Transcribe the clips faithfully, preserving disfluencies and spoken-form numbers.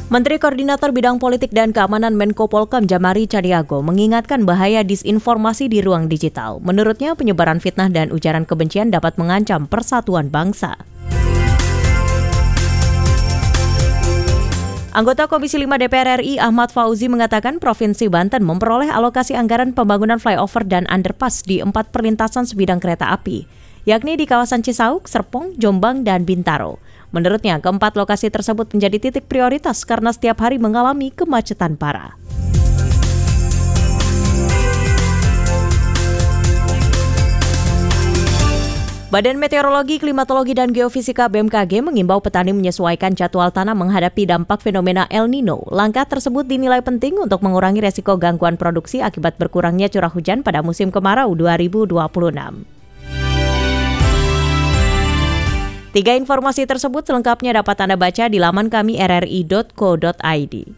Menteri Koordinator Bidang Politik dan Keamanan Menko Polkam Djamari Chadiago mengingatkan bahaya disinformasi di ruang digital. Menurutnya, penyebaran fitnah dan ujaran kebencian dapat mengancam persatuan bangsa. Anggota Komisi lima D P R R I Ahmad Fauzi mengatakan Provinsi Banten memperoleh alokasi anggaran pembangunan flyover dan underpass di empat perlintasan sebidang kereta api, yakni di kawasan Cisauk, Serpong, Jombang, dan Bintaro. Menurutnya, keempat lokasi tersebut menjadi titik prioritas karena setiap hari mengalami kemacetan parah. Badan Meteorologi, Klimatologi, dan Geofisika B M K G mengimbau petani menyesuaikan jadwal tanam menghadapi dampak fenomena El Nino. Langkah tersebut dinilai penting untuk mengurangi resiko gangguan produksi akibat berkurangnya curah hujan pada musim kemarau dua ribu dua puluh enam. Tiga informasi tersebut selengkapnya dapat Anda baca di laman kami r r i dot co dot i d.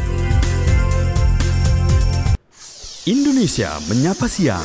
Indonesia Menyapa Siang.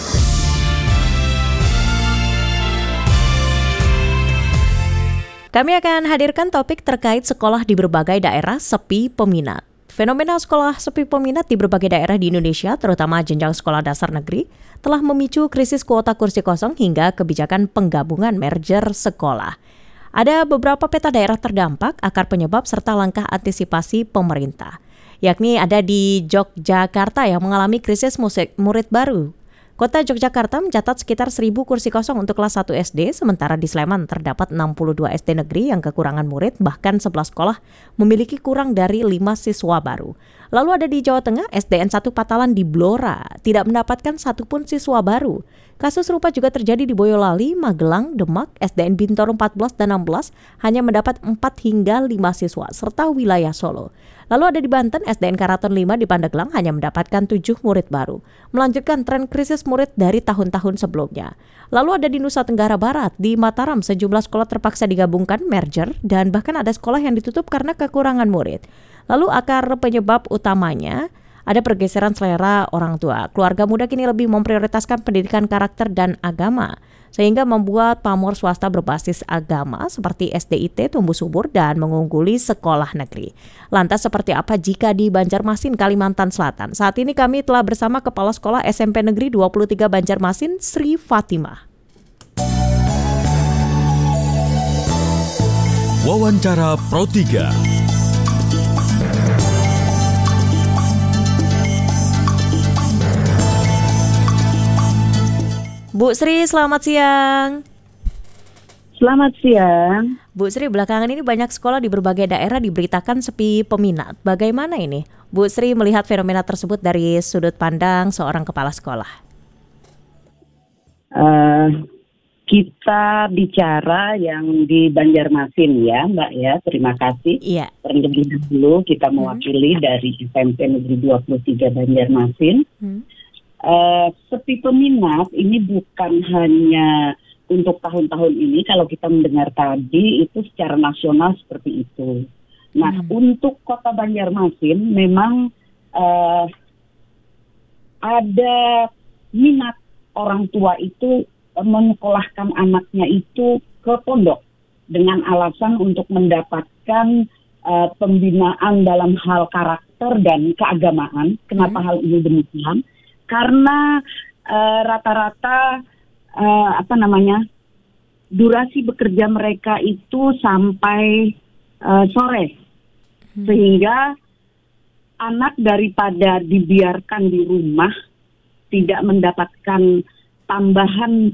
Kami akan hadirkan topik terkait sekolah di berbagai daerah sepi peminat. Fenomena sekolah sepi peminat di berbagai daerah di Indonesia, terutama jenjang sekolah dasar negeri, telah memicu krisis kuota kursi kosong hingga kebijakan penggabungan merger sekolah. Ada beberapa peta daerah terdampak, akar penyebab, serta langkah antisipasi pemerintah. Yakni ada di Yogyakarta yang mengalami krisis musik murid baru. Kota Yogyakarta mencatat sekitar seribu kursi kosong untuk kelas satu S D, sementara di Sleman terdapat enam puluh dua S D negeri yang kekurangan murid, bahkan sebelas sekolah memiliki kurang dari lima siswa baru. Lalu ada di Jawa Tengah, S D N satu Patalan di Blora tidak mendapatkan satupun siswa baru. Kasus serupa juga terjadi di Boyolali, Magelang, Demak, S D N Bintoro empat belas dan enam belas hanya mendapat empat hingga lima siswa, serta wilayah Solo. Lalu ada di Banten, S D N Karaton lima di Pandeglang hanya mendapatkan tujuh murid baru, melanjutkan tren krisis murid dari tahun-tahun sebelumnya. Lalu ada di Nusa Tenggara Barat, di Mataram sejumlah sekolah terpaksa digabungkan, merger, dan bahkan ada sekolah yang ditutup karena kekurangan murid. Lalu akar penyebab utamanya ada pergeseran selera orang tua. Keluarga muda kini lebih memprioritaskan pendidikan karakter dan agama, sehingga membuat pamor swasta berbasis agama seperti S D I T tumbuh subur dan mengungguli sekolah negeri. Lantas seperti apa jika di Banjarmasin, Kalimantan Selatan? Saat ini kami telah bersama Kepala Sekolah S M P Negeri dua puluh tiga Banjarmasin, Sri Fatimah. Wawancara Pro tiga. Bu Sri, selamat siang. Selamat siang. Bu Sri, belakangan ini banyak sekolah di berbagai daerah diberitakan sepi peminat. Bagaimana ini? Bu Sri melihat fenomena tersebut dari sudut pandang seorang kepala sekolah. Uh, kita bicara yang di Banjarmasin ya, Mbak ya. Terima kasih. Iya. Terlebih dahulu kita mewakili hmm. dari S M P Negeri dua puluh tiga Banjarmasin. Hmm. Uh, sepi peminat ini bukan hanya untuk tahun-tahun ini, kalau kita mendengar tadi itu secara nasional seperti itu. Nah, hmm. untuk Kota Banjarmasin memang uh, ada minat orang tua itu menyekolahkan anaknya itu ke pondok dengan alasan untuk mendapatkan uh, pembinaan dalam hal karakter dan keagamaan. Kenapa hmm. hal ini demikian? Karena uh, rata-rata uh, apa namanya durasi bekerja mereka itu sampai uh, sore, hmm. sehingga anak daripada dibiarkan di rumah tidak mendapatkan tambahan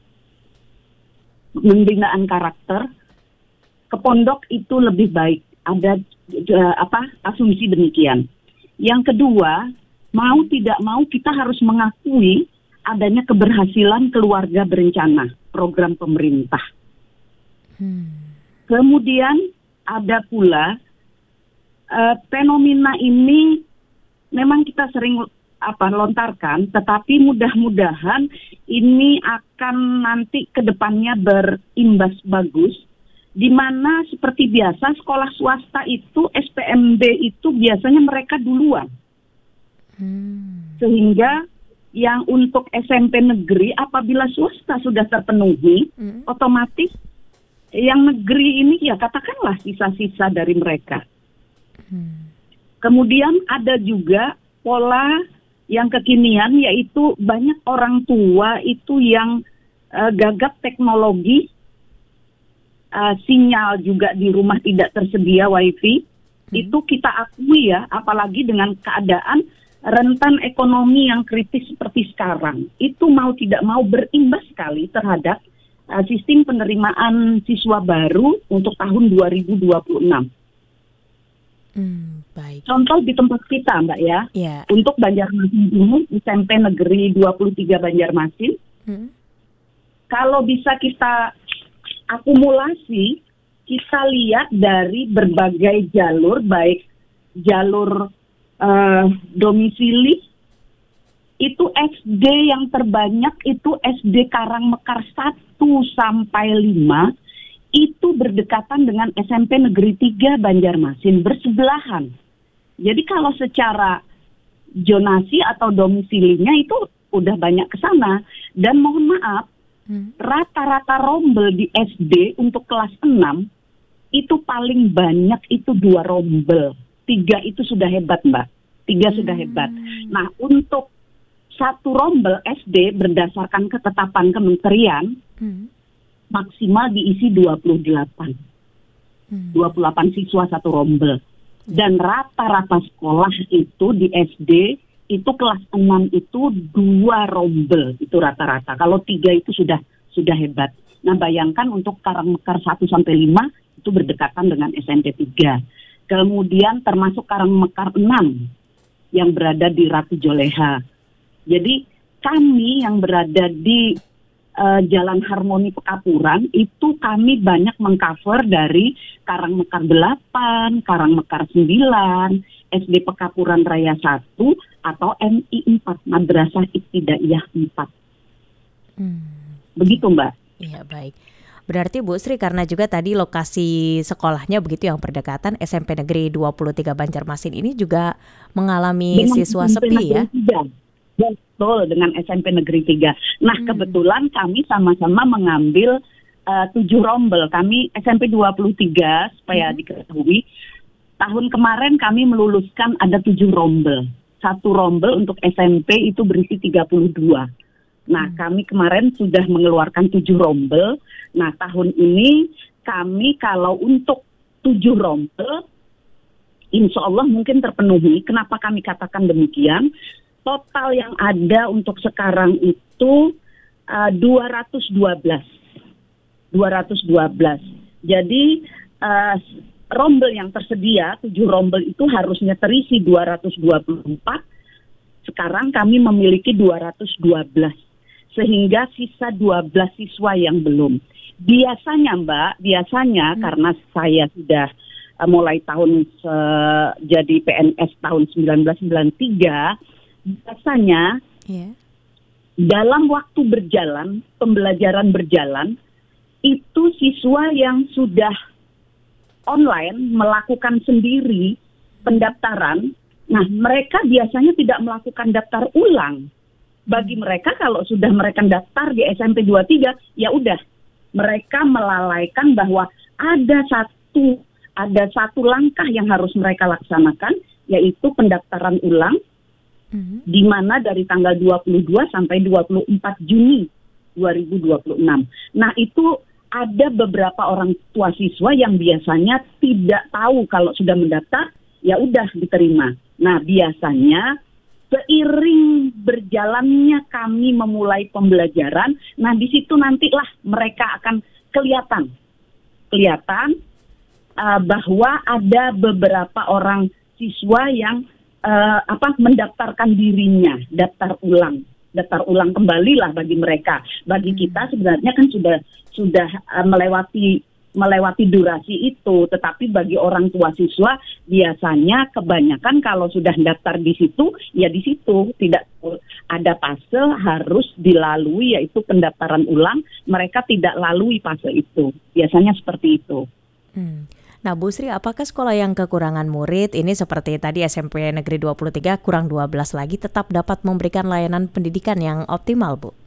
pembinaan karakter, ke pondok itu lebih baik. Ada uh, apa asumsi demikian. Yang kedua, mau tidak mau kita harus mengakui adanya keberhasilan keluarga berencana, program pemerintah. Hmm. Kemudian ada pula uh, fenomena ini memang kita sering apa lontarkan, tetapi mudah-mudahan ini akan nanti ke depannya berimbas bagus, di mana seperti biasa sekolah swasta itu S P M B itu biasanya mereka duluan. Hmm. Sehingga yang untuk S M P negeri apabila swasta sudah terpenuhi, hmm. otomatis yang negeri ini ya katakanlah sisa-sisa dari mereka. Hmm. Kemudian ada juga pola yang kekinian, yaitu banyak orang tua itu yang uh, gagap teknologi, uh, sinyal juga di rumah tidak tersedia wifi. Hmm. Itu kita akui ya, apalagi dengan keadaan rentan ekonomi yang kritis seperti sekarang. Itu mau tidak mau berimbas sekali terhadap uh, sistem penerimaan siswa baru untuk tahun dua ribu dua puluh enam. Hmm, baik. Contoh di tempat kita, Mbak ya, yeah. untuk Banjarmasin ini, S M P Negeri dua puluh tiga Banjarmasin, hmm. kalau bisa kita akumulasi, kita lihat dari berbagai jalur, baik jalur uh, domisili, itu S D yang terbanyak itu S D Karangmekar satu sampai lima, itu berdekatan dengan S M P Negeri tiga Banjarmasin, bersebelahan. Jadi kalau secara zonasi atau domisilinya itu udah banyak ke sana. Dan mohon maaf, hmm. rata-rata rombel di S D untuk kelas enam, itu paling banyak itu dua rombel. Tiga itu sudah hebat, Mbak. Tiga hmm. sudah hebat. Nah, untuk satu rombel S D berdasarkan ketetapan kementerian, hmm. maksimal diisi dua puluh delapan. Hmm. dua puluh delapan siswa satu rombel. Dan rata-rata sekolah itu di S D, itu kelas enam itu dua rombel. Itu rata-rata. Kalau tiga itu sudah sudah hebat. Nah, bayangkan untuk Karangmekar satu sampai lima, itu berdekatan dengan S M P tiga. Kemudian termasuk Karangmekar enam yang berada di Ratu Joleha. Jadi kami yang berada di uh, Jalan Harmoni Pekapuran itu kami banyak mengcover dari Karangmekar delapan, Karangmekar sembilan, S D Pekapuran Raya satu atau M I empat, Madrasah Ibtidaiyah empat. Hmm. Begitu, Mbak. Iya, baik. Berarti Bu Sri, karena juga tadi lokasi sekolahnya begitu yang berdekatan, S M P Negeri dua puluh tiga Banjarmasin ini juga mengalami dengan siswa sepi ya? tiga. Betul, dengan S M P Negeri tiga. Nah, hmm. kebetulan kami sama-sama mengambil uh, tujuh rombel. Kami S M P dua puluh tiga, supaya hmm. diketahui, tahun kemarin kami meluluskan ada tujuh rombel. Satu rombel untuk S M P itu berisi tiga puluh dua. Nah, hmm. kami kemarin sudah mengeluarkan tujuh rombel. Nah, tahun ini kami kalau untuk tujuh rombel, insya Allah mungkin terpenuhi. Kenapa kami katakan demikian? Total yang ada untuk sekarang itu uh, dua ratus dua belas. dua ratus dua belas. Jadi, uh, rombel yang tersedia, tujuh rombel itu harusnya terisi dua ratus dua puluh empat. Sekarang kami memiliki dua ratus dua belas. Sehingga sisa dua belas siswa yang belum. Biasanya, Mbak, biasanya hmm. karena saya sudah uh, mulai tahun uh, jadi P N S tahun seribu sembilan ratus sembilan puluh tiga, biasanya yeah. dalam waktu berjalan, pembelajaran berjalan, itu siswa yang sudah online melakukan sendiri pendaftaran, nah mereka biasanya tidak melakukan daftar ulang. Bagi mereka kalau sudah mereka daftar di S M P dua puluh tiga, ya udah mereka melalaikan bahwa ada satu ada satu langkah yang harus mereka laksanakan, yaitu pendaftaran ulang, mm-hmm. di mana dari tanggal dua puluh dua sampai dua puluh empat Juni dua ribu dua puluh enam. Nah, itu ada beberapa orang tua siswa yang biasanya tidak tahu kalau sudah mendaftar, ya udah diterima. Nah, biasanya seiring berjalannya kami memulai pembelajaran, nah di situ nantilah mereka akan kelihatan, kelihatan uh, bahwa ada beberapa orang siswa yang uh, apa mendaftarkan dirinya, daftar ulang, daftar ulang kembali lah bagi mereka. Bagi kita sebenarnya kan sudah sudah uh, melewati melewati durasi itu, tetapi bagi orang tua siswa biasanya kebanyakan kalau sudah daftar di situ, ya di situ tidak ada fase harus dilalui, yaitu pendaftaran ulang. Mereka tidak lalui fase itu, biasanya seperti itu. Hmm. Nah, Bu Sri, apakah sekolah yang kekurangan murid ini seperti tadi S M P Negeri dua puluh tiga kurang dua belas lagi tetap dapat memberikan layanan pendidikan yang optimal, Bu?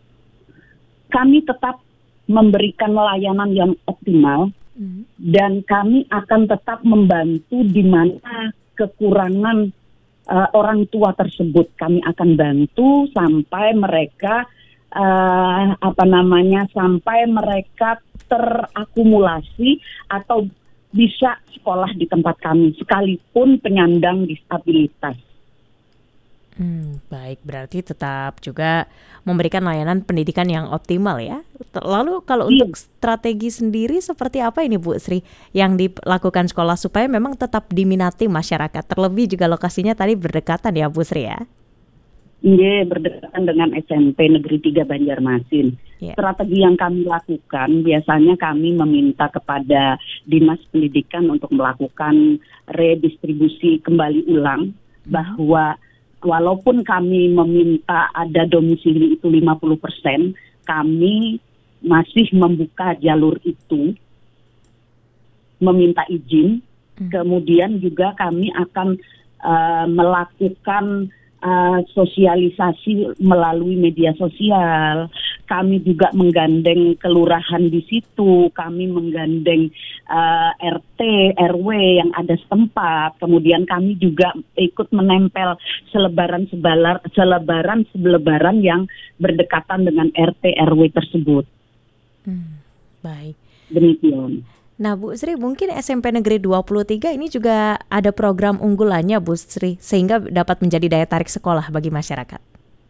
Kami tetap memberikan layanan yang optimal, hmm. dan kami akan tetap membantu di mana kekurangan uh, orang tua tersebut. Kami akan bantu sampai mereka uh, apa namanya sampai mereka terakumulasi atau bisa sekolah di tempat kami sekalipun penyandang disabilitas. Hmm, baik, berarti tetap juga memberikan layanan pendidikan yang optimal ya. Lalu kalau Iya. untuk strategi sendiri seperti apa ini Bu Sri yang dilakukan sekolah supaya memang tetap diminati masyarakat? Terlebih juga lokasinya tadi berdekatan ya Bu Sri ya? Iya, berdekatan dengan S M P Negeri tiga Banjarmasin. Iya. Strategi yang kami lakukan, biasanya kami meminta kepada Dinas Pendidikan untuk melakukan redistribusi kembali ulang, bahwa walaupun kami meminta ada domisili itu lima puluh persen, kami masih membuka jalur itu, meminta izin. Hmm. Kemudian juga kami akan uh, melakukan uh, sosialisasi melalui media sosial. Kami juga menggandeng kelurahan di situ, kami menggandeng uh, R T, R W yang ada setempat. Kemudian kami juga ikut menempel selebaran sebalar, selebaran selebaran yang berdekatan dengan R T, R W tersebut. Hmm, baik. Demikian. Nah Bu Sri, mungkin S M P Negeri dua puluh tiga ini juga ada program unggulannya Bu Sri, sehingga dapat menjadi daya tarik sekolah bagi masyarakat.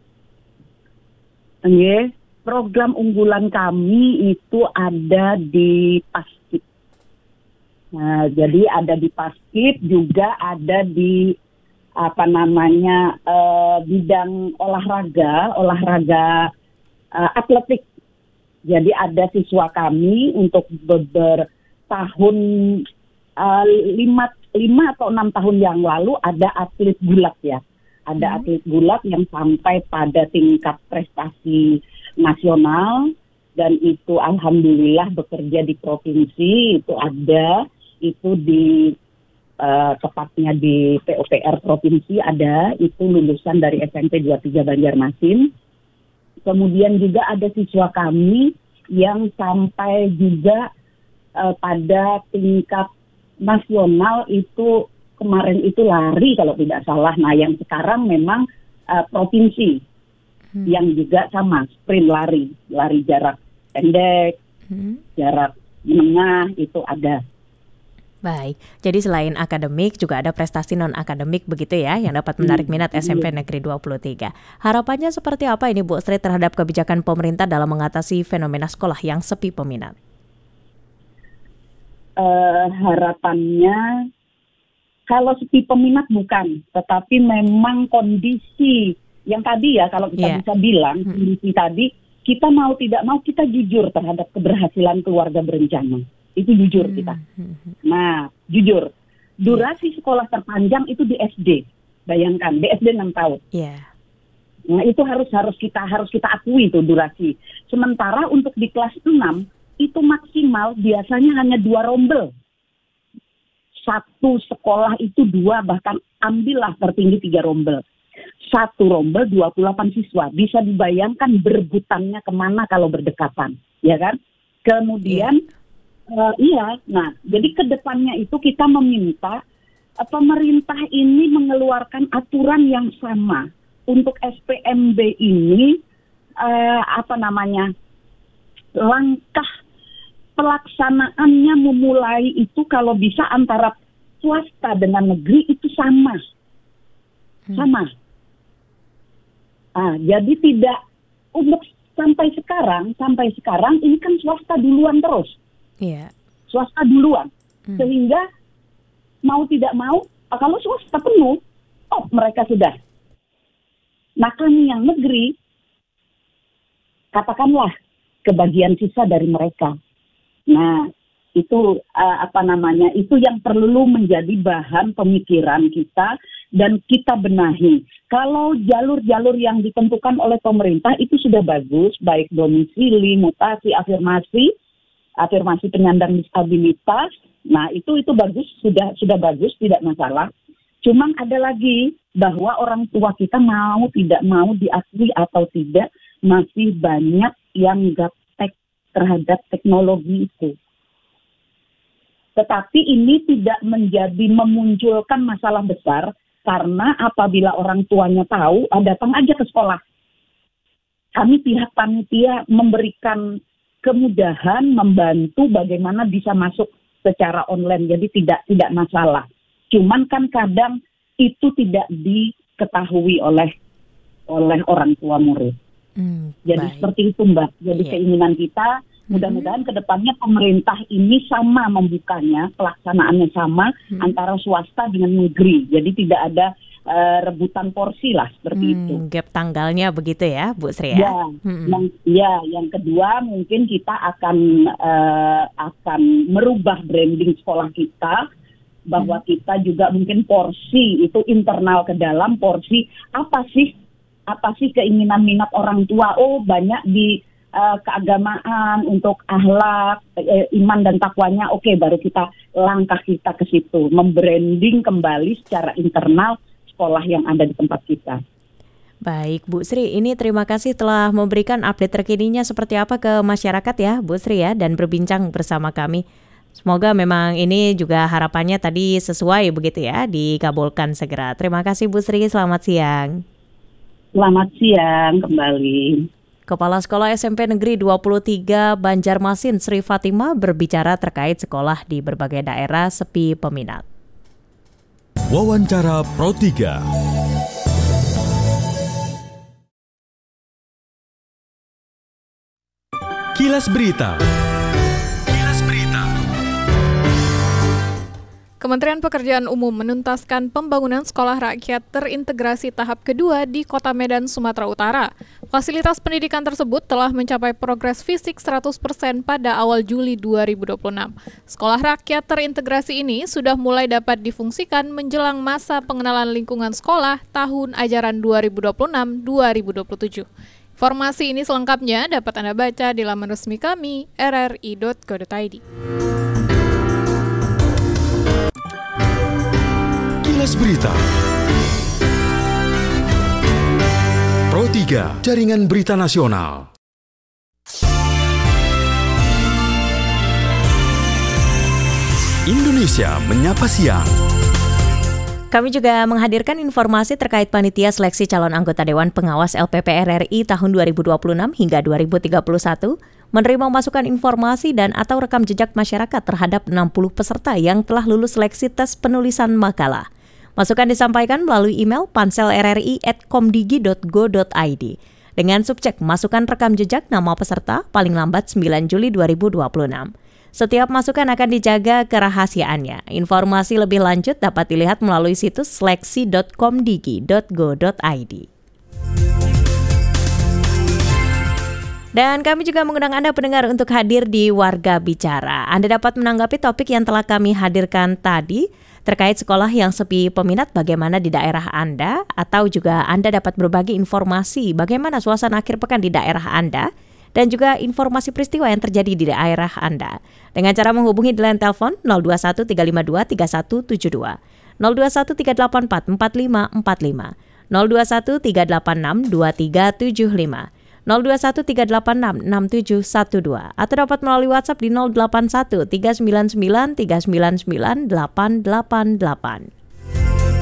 Oke, program unggulan kami itu ada di Paskib. Nah, jadi ada di Paskib, juga ada di apa namanya eh, bidang olahraga, olahraga eh, atletik. Jadi ada siswa kami untuk beberapa tahun uh, lima, lima atau enam tahun yang lalu ada atlet gulat ya. Ada Hmm. atlet gulat yang sampai pada tingkat prestasi nasional, dan itu alhamdulillah bekerja di provinsi, itu ada, itu di uh, tepatnya di P O P R provinsi ada, itu lulusan dari S M P dua puluh tiga Banjarmasin. Kemudian juga ada siswa kami yang sampai juga uh, pada tingkat nasional, itu kemarin itu lari kalau tidak salah. Nah, yang sekarang memang uh, provinsi hmm. yang juga sama sprint lari, lari jarak pendek, hmm. jarak menengah itu ada. Baik, jadi selain akademik juga ada prestasi non-akademik begitu ya yang dapat menarik minat S M P Negeri dua puluh tiga. Harapannya seperti apa ini Bu Sri terhadap kebijakan pemerintah dalam mengatasi fenomena sekolah yang sepi peminat? Uh, harapannya kalau sepi peminat bukan, tetapi memang kondisi yang tadi ya, kalau kita yeah. bisa bilang kondisi hmm. tadi, kita mau tidak mau kita jujur terhadap keberhasilan keluarga berencana. Itu jujur kita. Nah, jujur. Durasi sekolah terpanjang itu di S D. Bayangkan, di S D enam tahun. Yeah. Nah, itu harus harus kita harus kita akui itu durasi. Sementara untuk di kelas enam itu maksimal biasanya hanya dua rombel. Satu sekolah itu dua, bahkan ambillah tertinggi tiga rombel. Satu rombel dua puluh delapan siswa. Bisa dibayangkan berebutannya kemana kalau berdekatan. Ya kan? Kemudian yeah. Uh, iya, nah jadi ke depannya itu kita meminta uh, pemerintah ini mengeluarkan aturan yang sama untuk S P M B ini, uh, apa namanya, langkah pelaksanaannya memulai itu kalau bisa antara swasta dengan negeri itu sama, hmm. sama. Ah, jadi tidak untuk sampai sekarang, sampai sekarang ini kan swasta duluan terus. Yeah. Swasta duluan, hmm. sehingga mau tidak mau, kalau swasta penuh, oh mereka sudah. Nah kami yang negeri, katakanlah kebagian sisa dari mereka. Nah itu uh, apa namanya, itu yang perlu menjadi bahan pemikiran kita dan kita benahi. Kalau jalur-jalur yang ditentukan oleh pemerintah itu sudah bagus, baik domisili, mutasi, afirmasi, afirmasi penyandang disabilitas, nah itu itu bagus, sudah sudah bagus, tidak masalah. Cuman ada lagi bahwa orang tua kita mau tidak mau diakui atau tidak, masih banyak yang gaptek terhadap teknologi itu. Tetapi ini tidak menjadi memunculkan masalah besar karena apabila orang tuanya tahu, ah, datang aja ke sekolah. Kami pihak panitia memberikan kemudahan, membantu bagaimana bisa masuk secara online, jadi tidak tidak masalah. Cuman kan kadang itu tidak diketahui oleh oleh orang tua murid. Hmm, Jadi baik. seperti itu Mbak. Jadi Iya. keinginan kita mudah-mudahan ke depannya pemerintah ini sama membukanya, pelaksanaannya sama Hmm. antara swasta dengan negeri. Jadi tidak ada eh, rebutan porsi lah seperti itu. Hmm, gap tanggalnya begitu ya, Bu Sri Ya, ya. Hmm. yang ya, yang kedua mungkin kita akan eh, akan merubah branding sekolah kita bahwa kita juga mungkin porsi itu internal ke dalam porsi apa sih apa sih keinginan minat orang tua. Oh, banyak di eh, keagamaan untuk akhlak, eh, iman dan takwanya. Oke, baru kita langkah kita ke situ, membranding kembali secara internal sekolah yang ada di tempat kita. Baik, Bu Sri, ini terima kasih telah memberikan update terkininya seperti apa ke masyarakat ya, Bu Sri ya, dan berbincang bersama kami. Semoga memang ini juga harapannya tadi sesuai begitu ya, dikabulkan segera. Terima kasih Bu Sri, selamat siang. Selamat siang kembali. Kepala Sekolah S M P Negeri dua puluh tiga Banjarmasin Sri Fatima berbicara terkait sekolah di berbagai daerah sepi peminat. Wawancara Pro tiga. Kilas Berita. Kilas Berita. Kementerian Pekerjaan Umum menuntaskan pembangunan sekolah rakyat terintegrasi tahap kedua di Kota Medan, Sumatera Utara. Fasilitas pendidikan tersebut telah mencapai progres fisik seratus persen pada awal Juli dua ribu dua puluh enam. Sekolah rakyat terintegrasi ini sudah mulai dapat difungsikan menjelang masa pengenalan lingkungan sekolah tahun ajaran dua ribu dua puluh enam dua ribu dua puluh tujuh. Informasi ini selengkapnya dapat Anda baca di laman resmi kami r r i dot co dot i d. Kilas Berita. Pro tiga, Jaringan Berita Nasional. Indonesia Menyapa Siang. Kami juga menghadirkan informasi terkait panitia seleksi calon anggota Dewan Pengawas L P P R R I tahun dua ribu dua puluh enam hingga dua ribu tiga puluh satu menerima masukan informasi dan atau rekam jejak masyarakat terhadap enam puluh peserta yang telah lulus seleksi tes penulisan makalah. Masukan disampaikan melalui email pansel r r i at komdigi dot go dot i d dengan subjek masukan rekam jejak nama peserta paling lambat sembilan Juli dua ribu dua puluh enam. Setiap masukan akan dijaga kerahasiaannya. Informasi lebih lanjut dapat dilihat melalui situs seleksi dot komdigi dot go dot i d. Dan kami juga mengundang Anda pendengar untuk hadir di Warga Bicara. Anda dapat menanggapi topik yang telah kami hadirkan tadi terkait sekolah yang sepi peminat bagaimana di daerah Anda, atau juga Anda dapat berbagi informasi bagaimana suasana akhir pekan di daerah Anda dan juga informasi peristiwa yang terjadi di daerah Anda. Dengan cara menghubungi di line telepon nol dua satu tiga lima dua tiga satu tujuh dua, nol dua satu tiga delapan empat empat lima empat lima, nol dua satu tiga delapan enam dua tiga tujuh lima, nol dua satu tiga delapan enam enam tujuh satu dua, atau dapat melalui WhatsApp di nol delapan satu tiga sembilan sembilan tiga sembilan sembilan delapan delapan delapan.